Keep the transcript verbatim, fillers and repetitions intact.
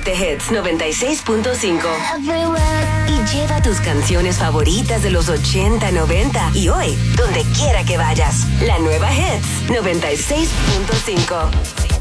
Contacte Hits noventa y seis punto cinco y lleva tus canciones favoritas de los ochenta, noventa y hoy, donde quiera que vayas. La nueva Hits noventa y seis punto cinco.